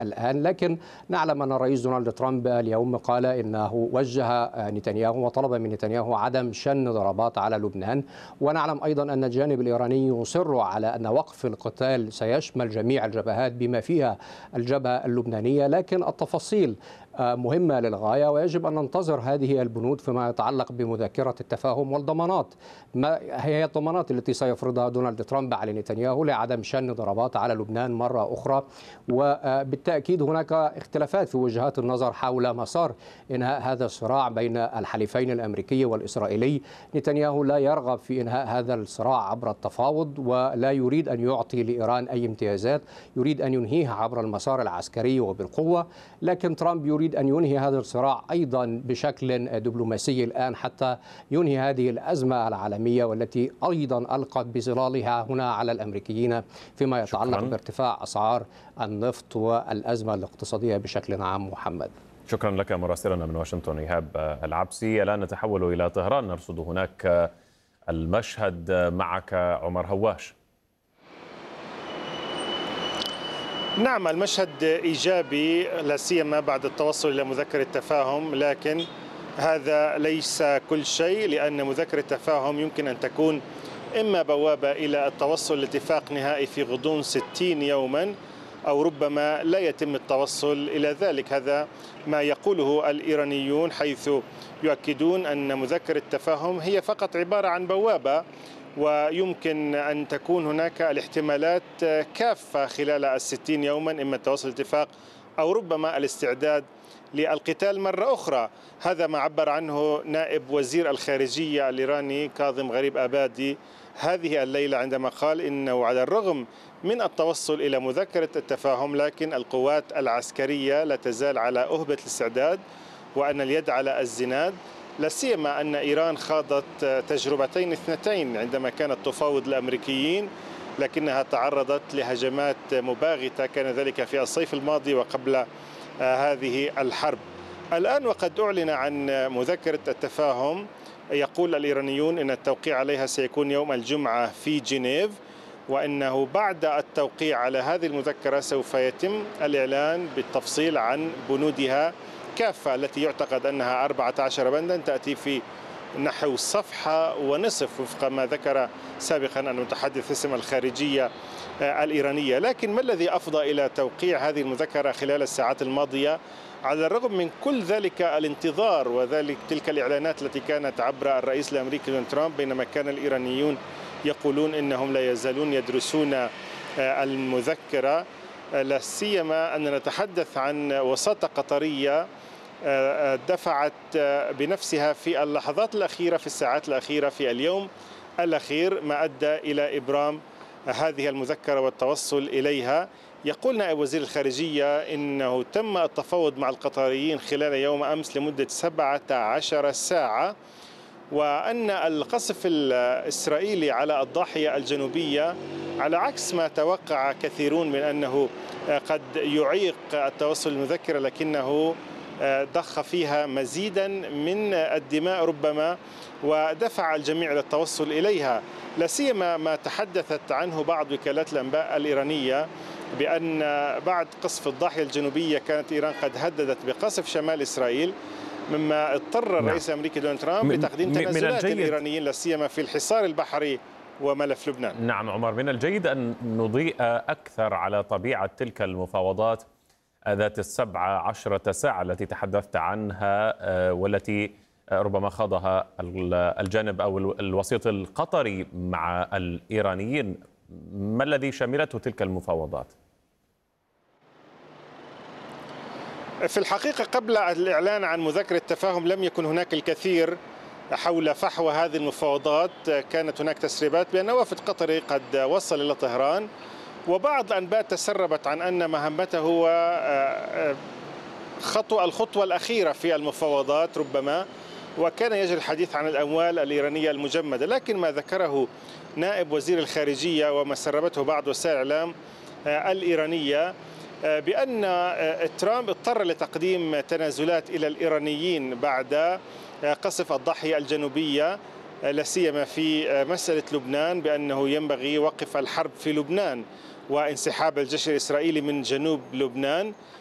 الآن. لكن نعلم أن الرئيس دونالد ترامب اليوم قال إنه وجه نتنياهو وطلب من نتنياهو عدم شن ضربات على لبنان، ونعلم أيضا أن الجانب الإيراني يصر على أن وقف القتال سيشمل جميع الجبهات بما فيها الجبهة اللبنانية. لكن التفاصيل مهمة للغاية، ويجب أن ننتظر هذه البنود فيما يتعلق بمذكرة التفاهم والضمانات. ما هي الضمانات التي سيفرضها دونالد ترامب على نتنياهو لعدم شن ضربات على لبنان مرة أخرى؟ وبالتأكيد هناك اختلافات في وجهات النظر حول مسار إنهاء هذا الصراع بين الحليفين الأمريكي والإسرائيلي. نتنياهو لا يرغب في إنهاء هذا الصراع عبر التفاوض، ولا يريد أن يعطي لإيران أي امتيازات، يريد أن ينهيه عبر المسار العسكري وبالقوة. لكن ترامب يريد أن ينهي هذا الصراع أيضا بشكل دبلوماسي الآن حتى ينهي هذه الأزمة العالمية، والتي أيضا ألقت بظلالها هنا على الأمريكيين فيما يتعلق بارتفاع أسعار النفط والأزمة الاقتصادية بشكل عام. محمد، شكرا لك مراسلنا من واشنطن إيهاب العبسي. الآن نتحول إلى طهران، نرصد هناك المشهد معك عمر هواش. نعم، المشهد إيجابي لا سيما بعد التوصل إلى مذكرة التفاهم، لكن هذا ليس كل شيء، لأن مذكرة التفاهم يمكن أن تكون إما بوابة إلى التوصل لاتفاق نهائي في غضون 60 يوما، أو ربما لا يتم التوصل إلى ذلك. هذا ما يقوله الإيرانيون، حيث يؤكدون أن مذكرة التفاهم هي فقط عبارة عن بوابة، ويمكن أن تكون هناك الاحتمالات كافة خلال 60 يوما، إما التوصل لاتفاق أو ربما الاستعداد للقتال مرة أخرى. هذا ما عبر عنه نائب وزير الخارجية الإيراني كاظم غريب آبادي هذه الليلة، عندما قال إنه على الرغم من التوصل إلى مذكرة التفاهم، لكن القوات العسكرية لا تزال على أهبة الاستعداد، وأن اليد على الزناد، لا سيما أن إيران خاضت تجربتين اثنتين عندما كانت تفاوض الأمريكيين، لكنها تعرضت لهجمات مباغتة، كان ذلك في الصيف الماضي وقبل هذه الحرب. الآن وقد أعلن عن مذكرة التفاهم، يقول الإيرانيون إن التوقيع عليها سيكون يوم الجمعة في جنيف، وأنه بعد التوقيع على هذه المذكرة سوف يتم الإعلان بالتفصيل عن بنودها كافة، التي يعتقد أنها 14 بندا تأتي في نحو صفحة ونصف وفق ما ذكر سابقا المتحدث باسم الخارجية الإيرانية. لكن ما الذي أفضى إلى توقيع هذه المذكرة خلال الساعات الماضية؟ على الرغم من كل ذلك الانتظار وذلك تلك الإعلانات التي كانت عبر الرئيس الأمريكي دونالد ترامب، بينما كان الإيرانيون يقولون إنهم لا يزالون يدرسون المذكرة، لا سيما أن نتحدث عن وساطة قطرية دفعت بنفسها في اللحظات الأخيرة، في الساعات الأخيرة، في اليوم الأخير، ما أدى إلى إبرام هذه المذكرة والتوصل إليها. يقول نائب وزير الخارجية إنه تم التفاوض مع القطريين خلال يوم أمس لمدة 17 ساعة، وأن القصف الإسرائيلي على الضاحية الجنوبية على عكس ما توقع كثيرون من أنه قد يعيق التوصل المذكرة، لكنه ضخ فيها مزيدا من الدماء ربما، ودفع الجميع للتوصل إليها. لا سيما ما تحدثت عنه بعض وكالات الأنباء الإيرانية بأن بعد قصف الضاحية الجنوبية كانت إيران قد هددت بقصف شمال إسرائيل، مما اضطر الرئيس الأمريكي دونالد ترامب لتقديم تنازلات الإيرانيين لا سيما في الحصار البحري وملف لبنان. نعم عمر، من الجيد أن نضيء أكثر على طبيعة تلك المفاوضات ذات 17 ساعة التي تحدثت عنها، والتي ربما خاضها الجانب أو الوسيط القطري مع الإيرانيين. ما الذي شملته تلك المفاوضات؟ في الحقيقة قبل الإعلان عن مذكرة التفاهم لم يكن هناك الكثير حول فحوى هذه المفاوضات. كانت هناك تسريبات بأن وفد قطري قد وصل إلى طهران، وبعض الأنباء تسربت عن أن مهمته هو الخطوة الأخيرة في المفاوضات ربما، وكان يجري الحديث عن الأموال الإيرانية المجمدة. لكن ما ذكره نائب وزير الخارجية وما سربته بعض وسائل الإعلام الإيرانية بأن ترامب اضطر لتقديم تنازلات إلى الإيرانيين بعد قصف الضاحية الجنوبية، لا سيما في مسألة لبنان، بأنه ينبغي وقف الحرب في لبنان، وانسحاب الجيش الإسرائيلي من جنوب لبنان.